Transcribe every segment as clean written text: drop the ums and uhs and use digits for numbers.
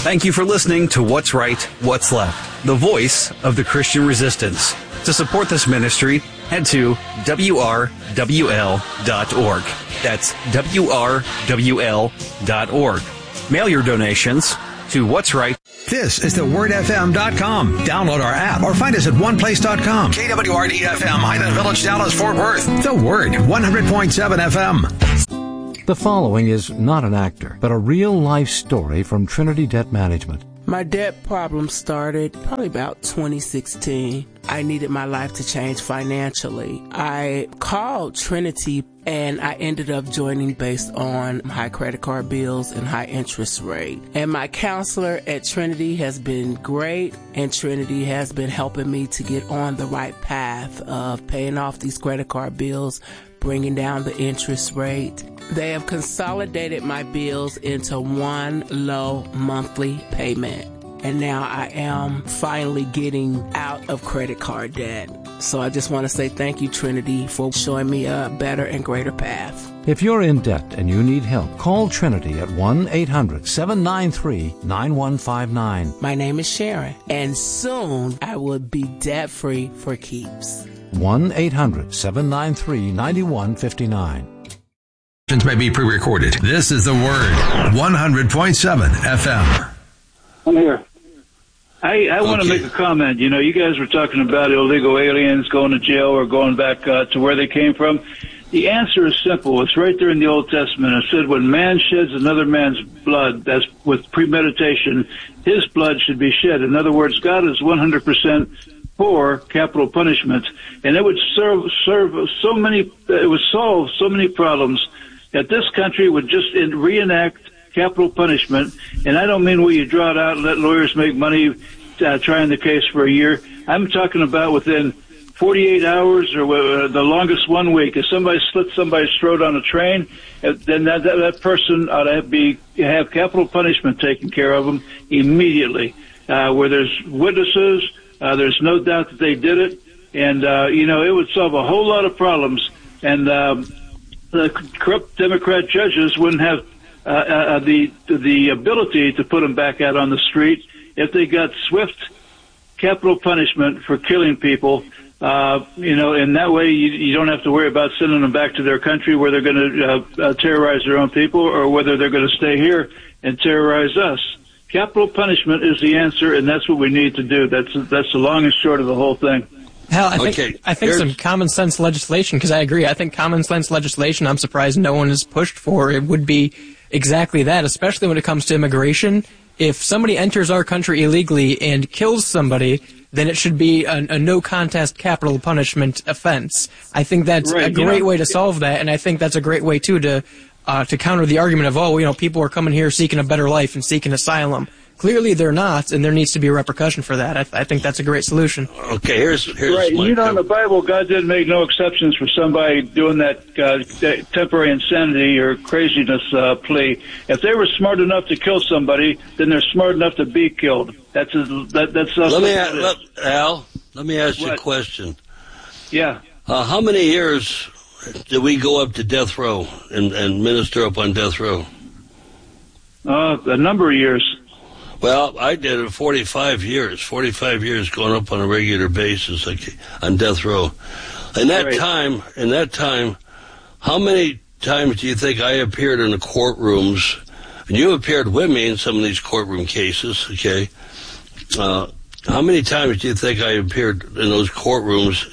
Thank you for listening to What's Right, What's Left, the voice of the Christian resistance. To support this ministry, head to WRWL.org. That's WRWL.org. Mail your donations to What's Right. This is thewordfm.com. Download our app or find us at oneplace.com. KWRD-FM, Highland Village, Dallas, Fort Worth. The Word, 100.7 FM. The following is not an actor, but a real-life story from Trinity Debt Management. My debt problem started probably about 2016. I needed my life to change financially. I called Trinity and I ended up joining based on high credit card bills and high interest rate. And my counselor at Trinity has been great, and Trinity has been helping me to get on the right path of paying off these credit card bills, bringing down the interest rate. They have consolidated my bills into one low monthly payment. And now I am finally getting out of credit card debt. So I just want to say thank you, Trinity, for showing me a better and greater path. If you're in debt and you need help, call Trinity at 1-800-793-9159. My name is Sharon, and soon I will be debt-free for keeps. 1-800-793-9159. May be pre-recorded. This is The Word, 100.7 FM. I'm here. I want to make a comment. You know, you guys were talking about illegal aliens going to jail or going back to where they came from. The answer is simple. It's right there in the Old Testament. It said when man sheds another man's blood, that's with premeditation, his blood should be shed. In other words, God is 100% for capital punishment, and it would solve so many problems that this country would just reenact capital punishment. And I don't mean where you draw it out and let lawyers make money trying the case for a year. I'm talking about within 48 hours or the longest 1 week. If somebody slits somebody's throat on a train, then that person ought to have capital punishment taken care of them immediately. Where there's witnesses, there's no doubt that they did it. And, it would solve a whole lot of problems. And the corrupt Democrat judges wouldn't have the ability to put them back out on the street if they got swift capital punishment for killing people. And that way you don't have to worry about sending them back to their country where they're going to terrorize their own people, or whether they're going to stay here and terrorize us. Capital punishment is the answer, and that's what we need to do. That's the long and short of the whole thing. Hell, I think some common sense legislation, because I agree. I think common sense legislation, I'm surprised no one has pushed for. It would be exactly that, especially when it comes to immigration. If somebody enters our country illegally and kills somebody, then it should be a no-contest capital punishment offense. I think that's a great way to solve that, and I think that's a great way, too, to counter the argument of, people are coming here seeking a better life and seeking asylum. Clearly they're not, and there needs to be a repercussion for that. I think that's a great solution. Okay, here's right. In the Bible, God didn't make no exceptions for somebody doing that temporary insanity or craziness plea. If they were smart enough to kill somebody, then they're smart enough to be killed. That's Al, let me ask you a question. Yeah. How many years did we go up to death row and minister up on death row? A number of years. Well, I did it 45 years going up on a regular basis on death row. In that time, how many times do you think I appeared in the courtrooms? And you appeared with me in some of these courtroom cases, okay? How many times do you think I appeared in those courtrooms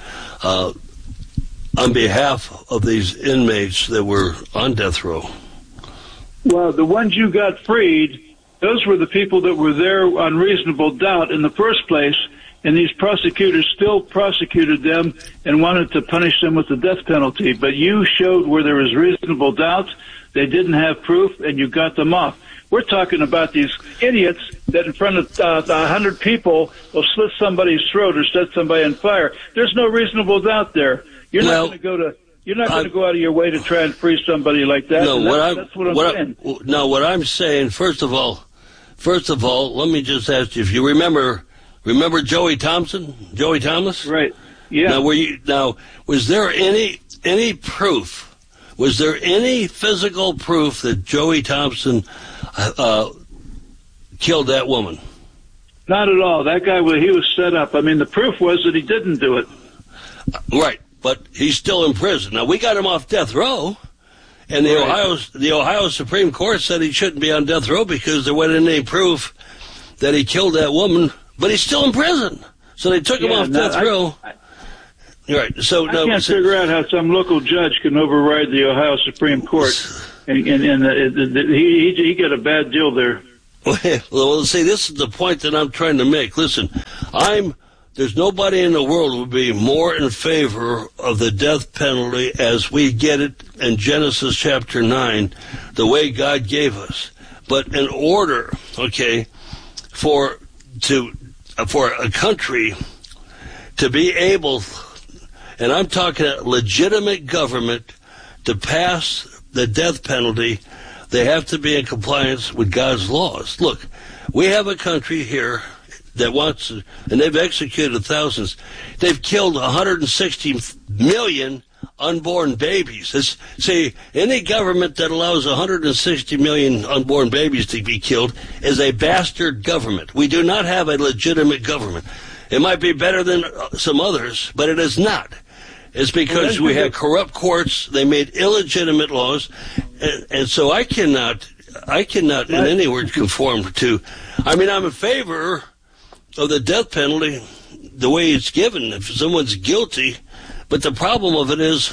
on behalf of these inmates that were on death row? Well, the ones you got freed, those were the people that were there on reasonable doubt in the first place, and these prosecutors still prosecuted them and wanted to punish them with the death penalty. But you showed where there was reasonable doubt, they didn't have proof, and you got them off. We're talking about these idiots that in front of 100 people will slit somebody's throat or set somebody on fire. There's no reasonable doubt there. You're not going to go to... You're not going to go out of your way to try and free somebody like that. No, that's what I'm saying. What I'm saying, first of all, let me just ask you if you remember Joey Thompson, Joey Thomas? Right. Yeah. Now, was there any proof? Was there any physical proof that Joey Thompson killed that woman. Not at all. That guy, he was set up. I mean, the proof was that he didn't do it. Right, but he's still in prison. Now, we got him off death row, and the Ohio Supreme Court said he shouldn't be on death row because there wasn't any proof that he killed that woman, but he's still in prison. So they took him off death row. Right. So I can't figure out how some local judge can override the Ohio Supreme Court, and he got a bad deal there. Well, see, this is the point that I'm trying to make. Listen, there's nobody in the world who would be more in favor of the death penalty as we get it in Genesis chapter 9, the way God gave us. But in order, okay, for a country to be able, and I'm talking a legitimate government, to pass the death penalty, they have to be in compliance with God's laws. Look, we have a country here that wants, and they've executed thousands. They've killed 160 million unborn babies. See, any government that allows 160 million unborn babies to be killed is a bastard government. We do not have a legitimate government. It might be better than some others, but it is not. It's because we have corrupt courts. They made illegitimate laws, and so I cannot in any way conform to. I mean, I'm in favor of the death penalty the way it's given if someone's guilty, but the problem of it is,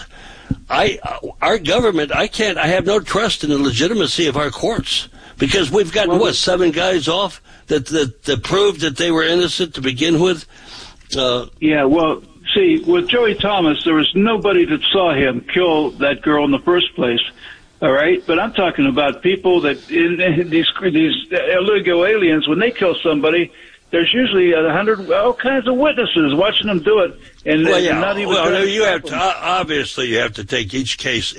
our government. I have no trust in the legitimacy of our courts because we've gotten 7 guys off that proved that they were innocent to begin with. Yeah, well. See, with Joey Thomas, there was nobody that saw him kill that girl in the first place. All right, but I'm talking about people that in these illegal aliens, when they kill somebody, there's usually all kinds of witnesses watching them do it, and not even. Well, you have to obviously you have to take each case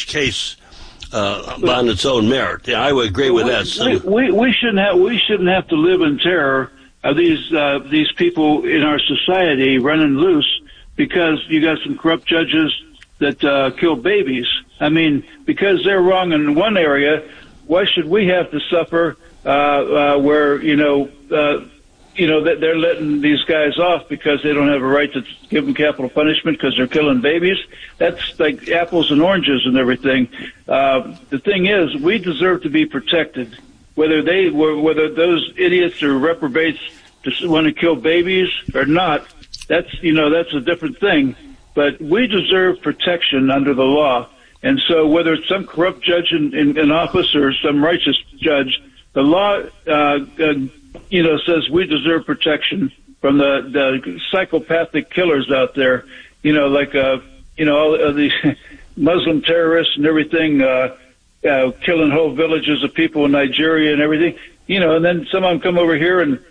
on its own merit. Yeah, I would agree with that. We shouldn't have to live in terror of these people in our society running loose because you got some corrupt judges that kill babies. I mean, because they're wrong in one area, why should we have to suffer where that they're letting these guys off because they don't have a right to give them capital punishment because they're killing babies? That's like apples and oranges and everything. The thing is, we deserve to be protected. Whether those idiots or reprobates just want to kill babies or not, that's a different thing. But we deserve protection under the law. And so whether it's some corrupt judge in office or some righteous judge, the law, says we deserve protection from the psychopathic killers out there, all of these Muslim terrorists and everything, killing whole villages of people in Nigeria and everything, and then some of them come over here and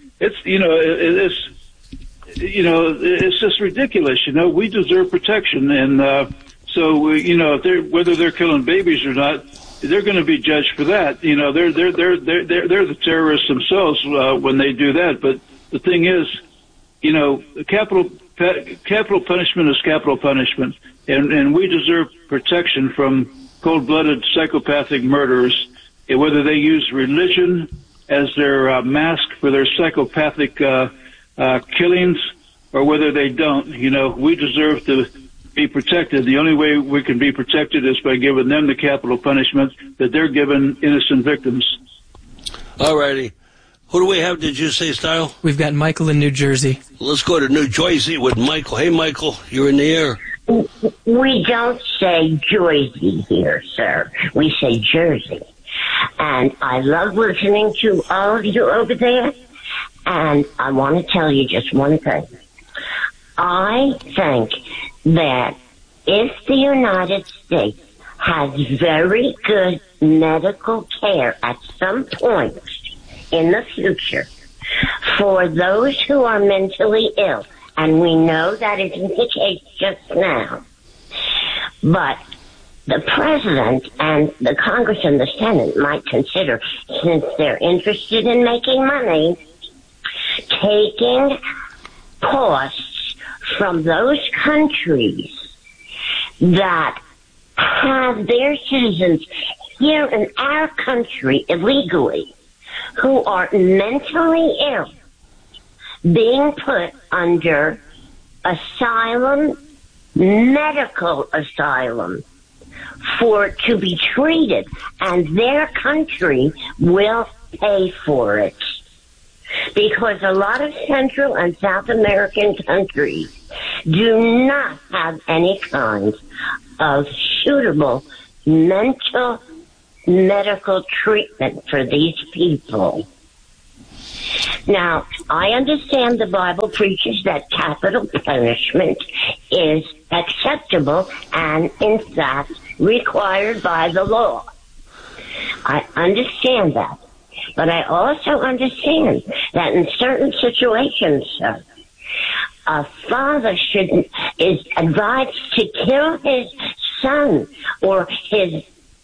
it's just ridiculous. We deserve protection. And, so, whether they're killing babies or not, they're going to be judged for that. They're the terrorists themselves, when they do that. But the thing is, capital punishment is capital punishment. And we deserve protection from cold-blooded psychopathic murderers, whether they use religion as their mask for their psychopathic killings or whether they don't. We deserve to be protected. The only way we can be protected is by giving them the capital punishment that they're giving innocent victims. All righty. Who do we have, did you say, Style? We've got Michael in New Jersey. Let's go to New Jersey with Michael. Hey, Michael, you're in the air. We don't say Jersey here, sir. We say Jersey. And I love listening to all of you over there. And I want to tell you just one thing. I think that if the United States has very good medical care at some point in the future for those who are mentally ill, and we know that isn't the case just now, but the President and the Congress and the Senate might consider, since they're interested in making money, taking costs from those countries that have their citizens here in our country illegally who are mentally ill being put under asylum, medical asylum, to be treated, and their country will pay for it. Because a lot of Central and South American countries do not have any kind of suitable mental medical treatment for these people. Now, I understand the Bible preaches that capital punishment is acceptable and, in fact, required by the law. I understand that. But I also understand that in certain situations, sir, a father is advised to kill his son or his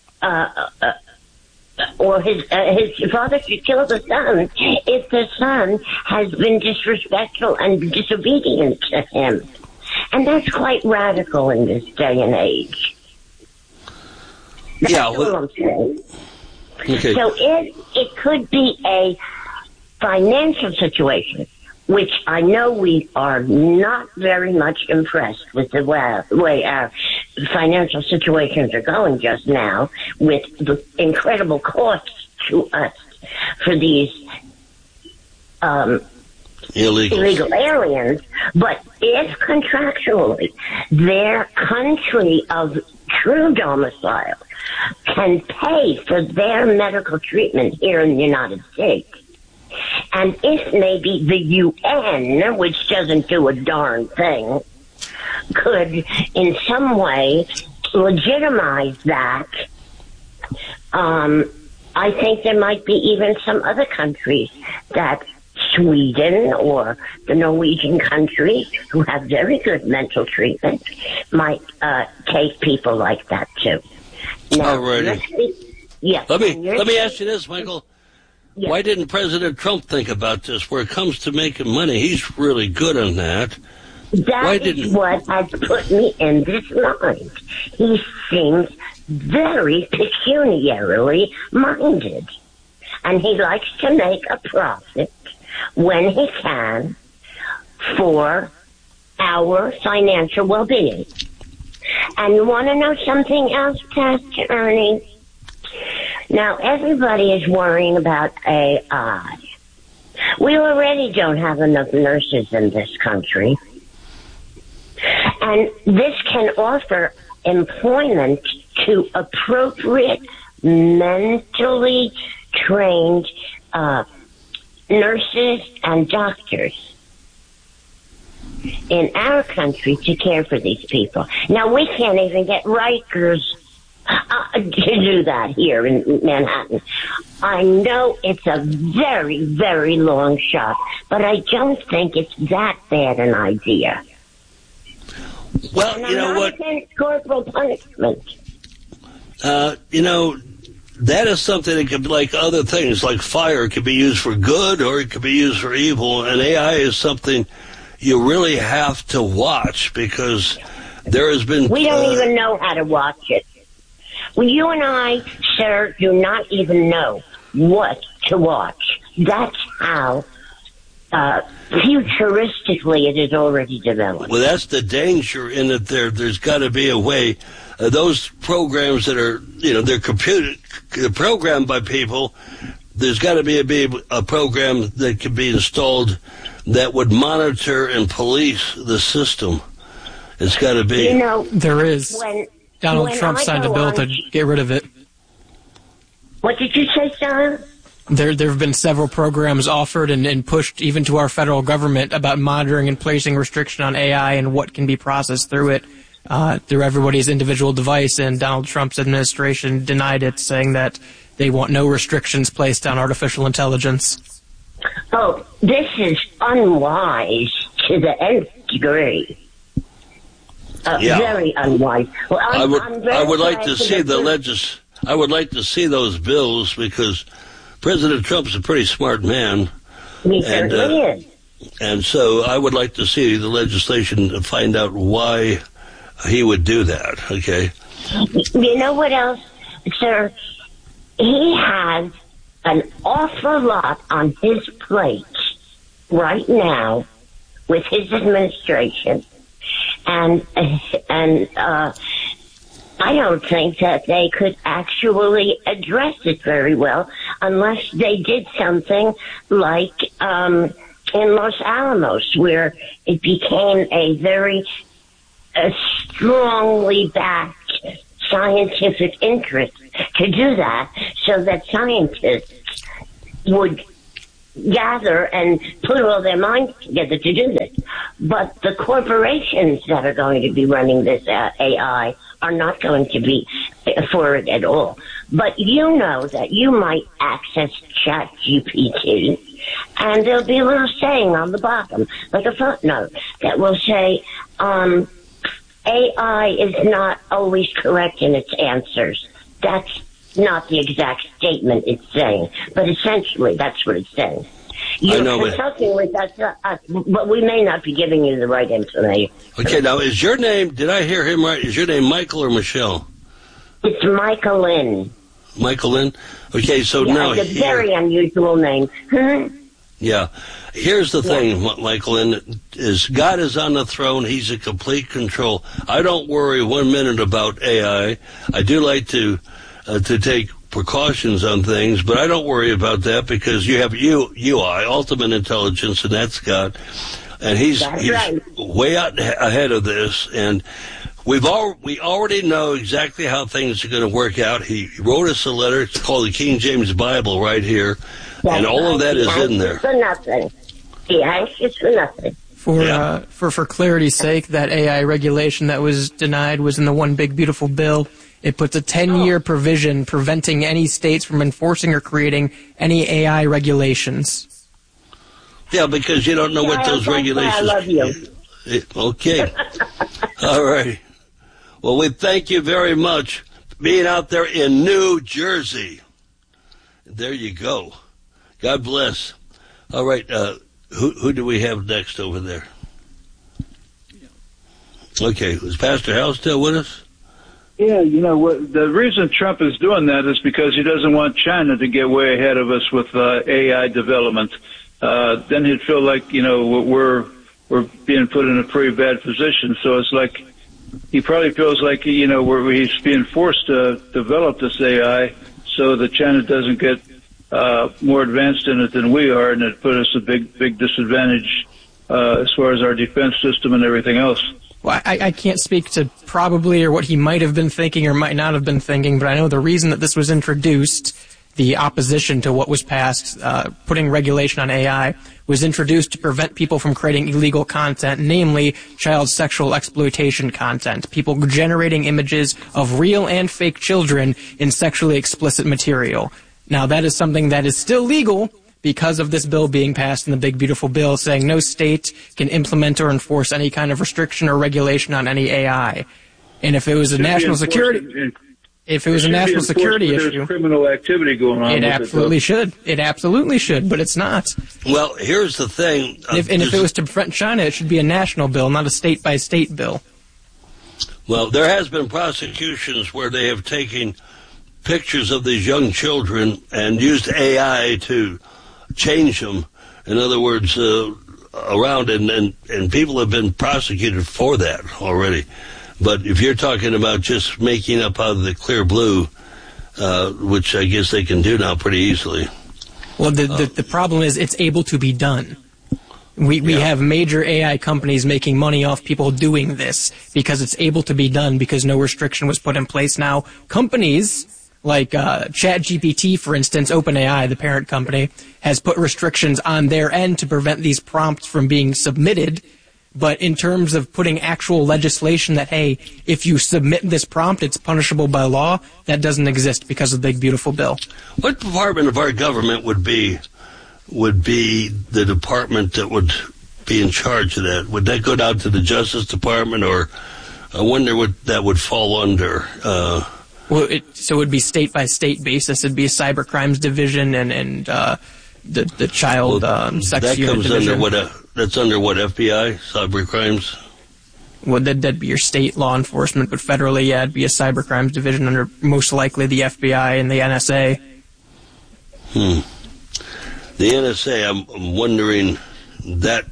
father should kill the son if the son has been disrespectful and disobedient to him. And that's quite radical in this day and age. That's all I'm saying. Okay. So it could be a financial situation, which I know we are not very much impressed with the way our financial situations are going just now, with the incredible costs to us for these illegal aliens. But if contractually their country of true domicile can pay for their medical treatment here in the United States, and if maybe the UN, which doesn't do a darn thing, could in some way legitimize that, I think there might be even some other countries that Sweden or the Norwegian countries who have very good mental treatment might take people like that too. Now, let me ask you this, Michael. Yes. Why didn't President Trump think about this? Where it comes to making money, he's really good on that. That is what has put me in this mind. He seems very pecuniarily minded, and he likes to make a profit when he can for our financial well-being. And you want to know something else, Pastor Ernie? Now, everybody is worrying about AI. We already don't have enough nurses in this country. And this can offer employment to appropriate, mentally trained nurses and doctors in our country to care for these people. Now, we can't even get Rikers to do that here in Manhattan. I know it's a very, very long shot, but I don't think it's that bad an idea. Well, you know what? Corporal punishment. That is something that could be like other things, like fire. It could be used for good or it could be used for evil. And AI is something you really have to watch because there has been... We don't even know how to watch it. Well, you and I, sir, do not even know what to watch. That's how futuristically it is already developed. Well, that's the danger in that there's got to be a way. Those programs that are, they're programmed by people. There's got to be a program that can be installed that would monitor and police the system. It's got to be. There is. Donald Trump signed a bill to get rid of it. What did you say, John? There have been several programs offered and pushed even to our federal government about monitoring and placing restriction on AI and what can be processed through it, through everybody's individual device, and Donald Trump's administration denied it, saying that they want no restrictions placed on artificial intelligence. Oh, this is unwise to the nth degree. Very unwise. Well, I would like to see I would like to see those bills because President Trump's a pretty smart man. He certainly is. And so I would like to see the legislation to find out why he would do that, okay? You know what else, sir? He has an awful lot on his plate right now with his administration, and I don't think that they could actually address it very well unless they did something like in Los Alamos, where it became a very strongly backed scientific interest to do that, so that scientists would gather and put all their minds together to do this. But the corporations that are going to be running this AI are not going to be for it at all. But you know that you might access ChatGPT, and there'll be a little saying on the bottom, like a footnote, that will say, AI is not always correct in its answers. That's not the exact statement it's saying, but essentially that's what it's saying. You're consulting with us, but we may not be giving you the right information. Okay, now is your name, did I hear him right? Is your name Michael or Michelle? It's Michael Lynn. Michael Lynn? Okay, so yeah, now... It's a very unusual name. Yeah. Here's the thing, Michael Lynn, is God is on the throne. He's in complete control. I don't worry 1 minute about AI. I do like to take precautions on things, but I don't worry about that because you have UI, ultimate intelligence, and that's God, and he's right. Way out ahead of this, and we already know exactly how things are going to work out. He wrote us a letter. It's called the King James Bible right here, and all of that is in there. For nothing. Be anxious for nothing. For clarity's sake, that AI regulation that was denied was in the One Big Beautiful Bill. It puts a 10-year provision preventing any states from enforcing or creating any AI regulations. Yeah, because you don't know what those regulations... I love you. Okay. All right. Well, we thank you very much for being out there in New Jersey. There you go. God bless. All right. Who do we have next over there? Okay. Is Pastor Hal still with us? Yeah, you know what? The reason Trump is doing that is because he doesn't want China to get way ahead of us with AI development. Then he'd feel like we're being put in a pretty bad position. So it's like he probably feels like he's being forced to develop this AI so that China doesn't get more advanced in it than we are, and it put us a big disadvantage as far as our defense system and everything else. Well, I can't speak to probably or what he might have been thinking or might not have been thinking, but I know the reason that this was introduced, the opposition to what was passed, putting regulation on AI, was introduced to prevent people from creating illegal content, namely child sexual exploitation content, people generating images of real and fake children in sexually explicit material. Now, that is something that is still legal because of this bill being passed in the Big Beautiful Bill, saying no state can implement or enforce any kind of restriction or regulation on any AI. And if it was a national security... If it was a national security issue, there's criminal activity going on. It absolutely should. It absolutely should, but it's not. Well, here's the thing. If it was to prevent China, it should be a national bill, not a state-by-state bill. Well, there has been prosecutions where they have taken pictures of these young children and used AI to change them. In other words, around, and people have been prosecuted for that already. But if you're talking about just making up out of the clear blue, which I guess they can do now pretty easily. Well, the problem is it's able to be done. We have major AI companies making money off people doing this because it's able to be done because no restriction was put in place. Now, companies like ChatGPT, for instance, OpenAI, the parent company, has put restrictions on their end to prevent these prompts from being submitted. But in terms of putting actual legislation that, hey, if you submit this prompt, it's punishable by law, that doesn't exist because of the Big Beautiful Bill. What department of our government would be the department that would be in charge of that? Would that go down to the Justice Department, or I wonder what that would fall under? So it would be state-by-state basis. It'd be a cyber crimes division and the child sex unit division. That's under what, FBI, cyber crimes? Well, that'd be your state law enforcement, but federally, yeah, it'd be a cyber crimes division under most likely the FBI and the NSA. The NSA, I'm wondering that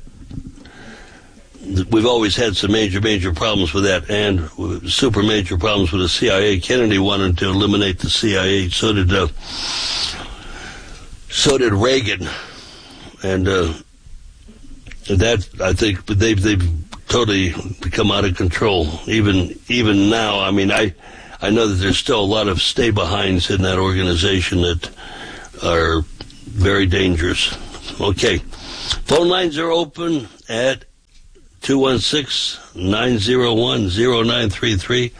we've always had some major problems with that, and super major problems with the CIA. Kennedy wanted to eliminate the CIA. So did Reagan, and that, I think, they've totally become out of control. Even now, I mean, I know that there's still a lot of stay-behinds in that organization that are very dangerous. Okay. Phone lines are open at 216-901-0933.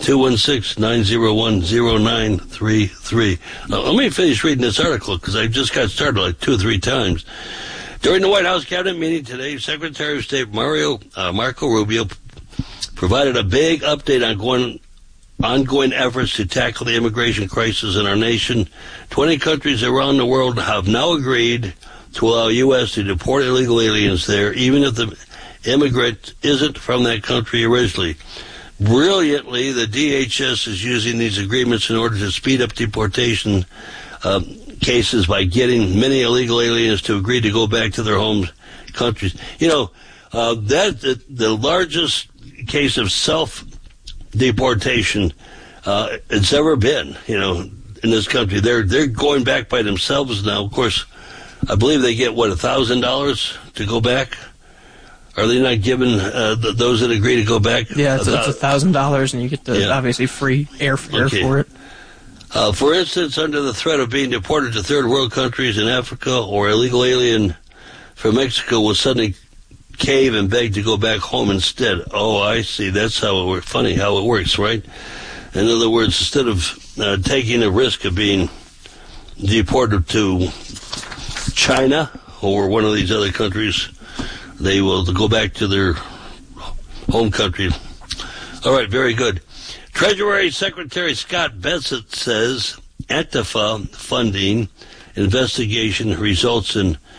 216-901-0933. Now, let me finish reading this article because I just got started like 2 or 3 times. During the White House cabinet meeting today, Secretary of State Marco Rubio provided a big update on ongoing efforts to tackle the immigration crisis in our nation. 20 countries around the world have now agreed to allow U.S. to deport illegal aliens there, even if the immigrant isn't from that country originally. Brilliantly, the DHS is using these agreements in order to speed up deportation cases by getting many illegal aliens to agree to go back to their home countries. You know, that's the largest case of self-deportation it's ever been, you know, in this country. They're going back by themselves now. Of course, I believe they get, $1,000 to go back? Are they not giving those that agree to go back? Yeah, it's $1,000, and you get the obviously free airfare for it. For instance, under the threat of being deported to third world countries in Africa, or illegal alien from Mexico will suddenly cave and beg to go back home instead. Oh, I see. That's how it works. Funny how it works, right? In other words, instead of taking the risk of being deported to China or one of these other countries, they will go back to their home country. All right, very good. Treasury Secretary Scott Bessent says Antifa funding investigation results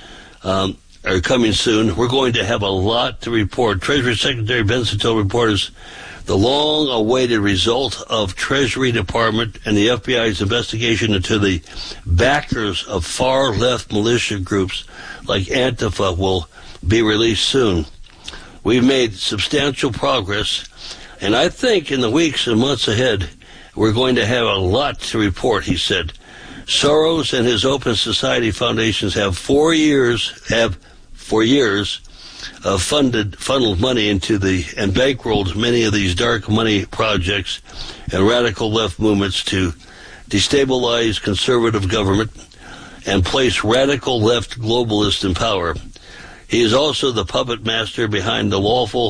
are coming soon. We're going to have a lot to report. Treasury Secretary Bessent told reporters the long-awaited result of Treasury Department and the FBI's investigation into the backers of far-left militia groups like Antifa will be released soon. We've made substantial progress, and I think in the weeks and months ahead, we're going to have a lot to report, he said. Soros and his Open Society foundations have for years funneled money into and bankrolled many of these dark money projects and radical left movements to destabilize conservative government and place radical left globalists in power. He is also the puppet master behind the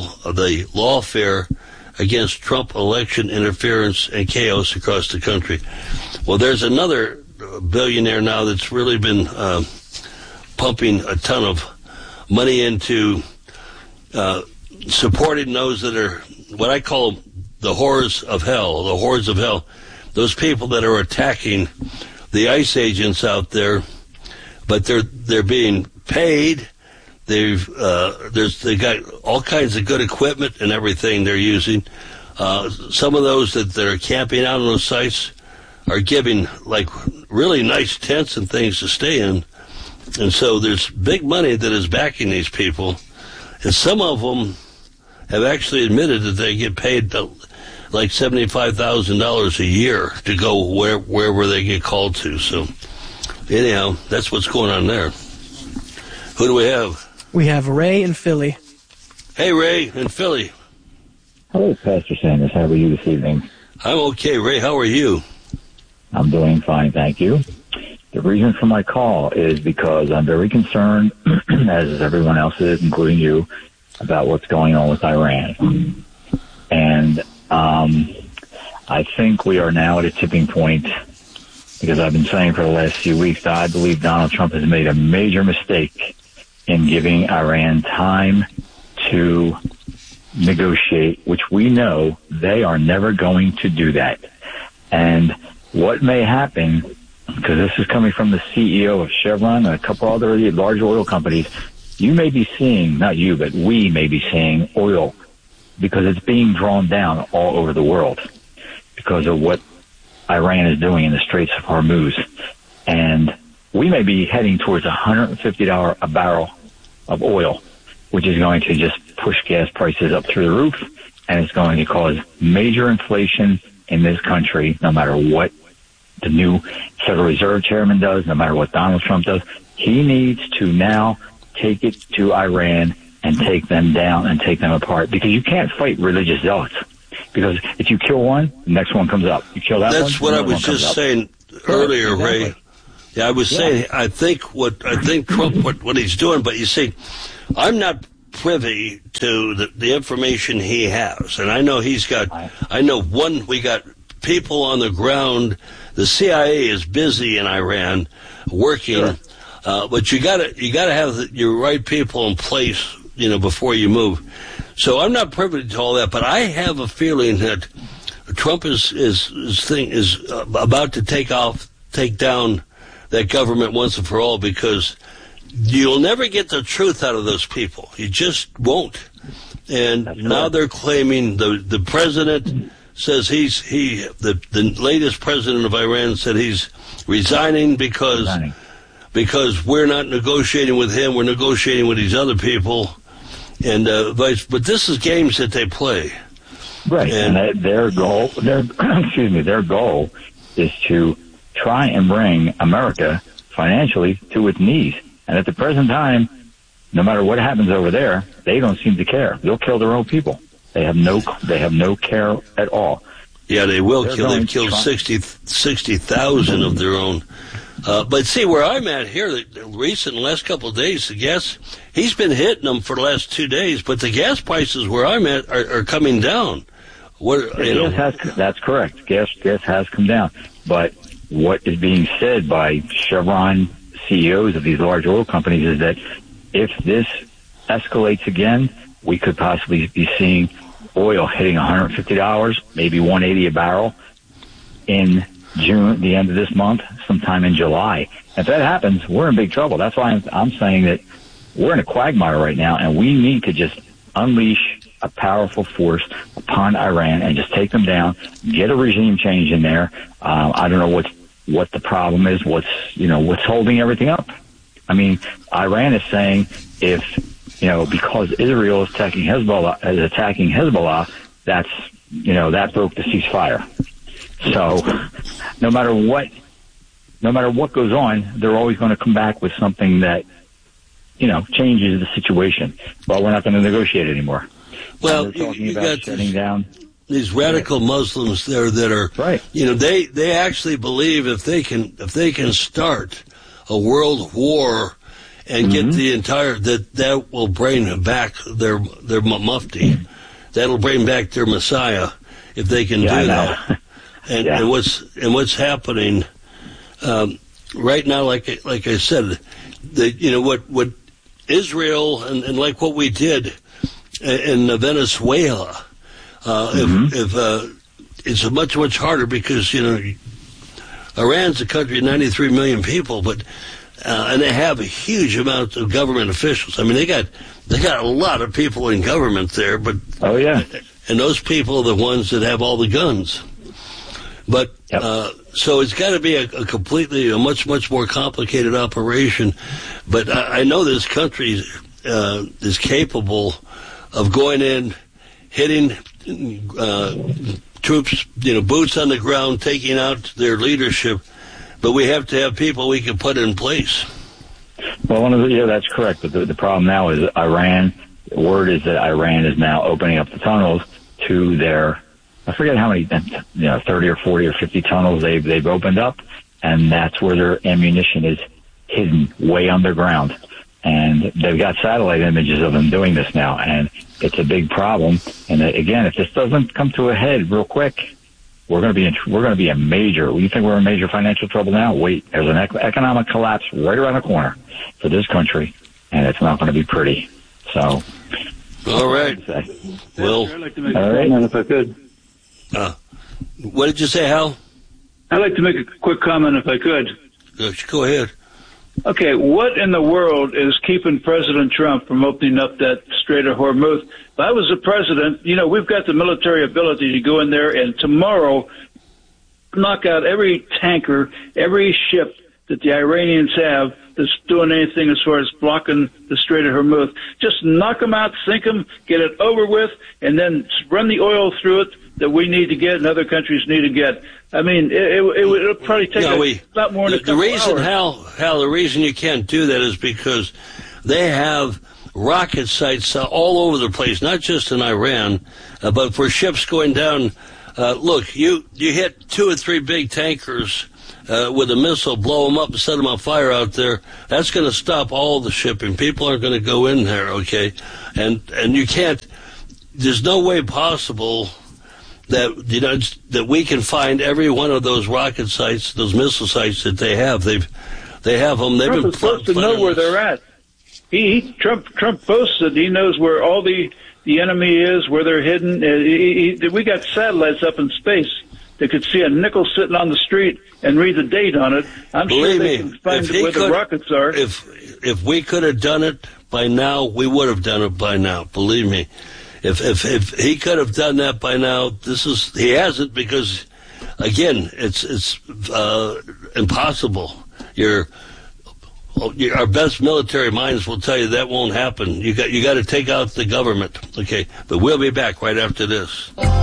lawfare against Trump election interference and chaos across the country. Well, there's another billionaire now that's really been pumping a ton of money into supporting those that are what I call the hordes of hell, those people that are attacking the ICE agents out there, but they're being paid. They got all kinds of good equipment and everything they're using. Some of those that are camping out on those sites are giving like really nice tents and things to stay in. And so there's big money that is backing these people. And some of them have actually admitted that they get paid like $75,000 a year to go wherever they get called to. So anyhow, that's what's going on there. Who do we have? We have Ray in Philly. Hey, Ray in Philly. Hello, Pastor Sanders. How are you this evening? I'm okay, Ray. How are you? I'm doing fine, thank you. The reason for my call is because I'm very concerned, as everyone else is, including you, about what's going on with Iran. And I think we are now at a tipping point, because I've been saying for the last few weeks that I believe Donald Trump has made a major mistake in giving Iran time to negotiate, which we know they are never going to do that. And what may happen, because this is coming from the CEO of Chevron and a couple other large oil companies, you may be seeing, not you, but we may be seeing oil, because it's being drawn down all over the world because of what Iran is doing in the Straits of Hormuz. And we may be heading towards $150 a barrel of oil, which is going to just push gas prices up through the roof, and it's going to cause major inflation in this country, no matter what the new Federal Reserve chairman does, no matter what Donald Trump does. He needs to now take it to Iran and take them down and take them apart, because you can't fight religious zealots. Because if you kill one, the next one comes up. You kill that one. That's what I was just saying earlier, exactly. Ray. Yeah, I was saying, I think Trump, what he's doing, but you see, I'm not privy to the information he has. And I know we got people on the ground. The CIA is busy in Iran working, but you gotta have your right people in place, before you move. So I'm not privy to all that, but I have a feeling that Trump is about to take down that government once and for all, because you'll never get the truth out of those people. You just won't. And now they're claiming the president says the latest president of Iran said he's resigning because we're not negotiating with him, we're negotiating with these other people, and but this is games that they play. Right, and their goal is to try and bring America financially to its knees. And at the present time, no matter what happens over there, they don't seem to care. They'll kill their own people. They have no care at all. Yeah, they will kill. They've killed 60,000 of their own. But see, where I'm at here, the last couple of days, the gas, he's been hitting them for the last 2 days, but the gas prices where I'm at are coming down. That's correct. Gas has come down. But what is being said by Chevron CEOs of these large oil companies is that if this escalates again, we could possibly be seeing oil hitting $150, maybe $180 a barrel in June, the end of this month, sometime in July. If that happens, we're in big trouble. That's why I'm saying that we're in a quagmire right now, and we need to just unleash a powerful force upon Iran and just take them down, get a regime change in there. I don't know what the problem is, what's holding everything up. I mean, Iran is saying because Israel is attacking Hezbollah, that broke the ceasefire. So no matter what goes on, they're always going to come back with something that, changes the situation. Well, we're not going to negotiate anymore. Well, you got shutting down these radical Muslims there that are right. They actually believe if they can start a world war and get the entire that will bring back their mufti, that'll bring back their Messiah if they can do that. And what's happening right now, like I said, what Israel and like what we did in Venezuela, if it's much harder because Iran's a country of 93 million people, but and they have a huge amount of government officials. I mean, they got a lot of people in government there, but and those people are the ones that have all the guns. But so it's got to be a much more complicated operation. But I know this country is capable of going in, hitting troops, boots on the ground, taking out their leadership. But we have to have people we can put in place. Well, that's correct. But the problem now is Iran. The word is that Iran is now opening up the tunnels to their, I forget how many, 30 or 40 or 50 tunnels they've opened up, and that's where their ammunition is hidden way underground. And they've got satellite images of them doing this now, and it's a big problem. And again, if this doesn't come to a head real quick, we're going to be a major. You think we're in major financial trouble now? Wait, there's an economic collapse right around the corner for this country, and it's not going to be pretty. So, all right. Well, I'd like to make a comment if I could. What did you say, Hal? I'd like to make a quick comment if I could. Go ahead. Okay, what in the world is keeping President Trump from opening up that Strait of Hormuz? If I was the president, we've got the military ability to go in there and tomorrow knock out every tanker, every ship that the Iranians have that's doing anything as far as blocking the Strait of Hormuz. Just knock them out, sink them, get it over with, and then run the oil through it that we need to get and other countries need to get. I mean, it'll probably take a lot more than a couple hours. Hal, the reason you can't do that is because they have rocket sites all over the place, not just in Iran, but for ships going down. Look, you hit 2 or 3 big tankers with a missile, blow them up and set them on fire out there. That's going to stop all the shipping. People aren't going to go in there, okay? And you can't. There's no way possible that we can find every one of those rocket sites, those missile sites that they have. They have them. They've been supposed to know where they're at. Trump boasts that he knows where all the enemy is, where they're hidden. We got satellites up in space that could see a nickel sitting on the street and read the date on it. I'm sure they can find where the rockets are. If we could have done it by now, we would have done it by now. Believe me. If he could have done that by now, he hasn't, because again, it's impossible. Our best military minds will tell you that won't happen. You got to take out the government. Okay, but we'll be back right after this.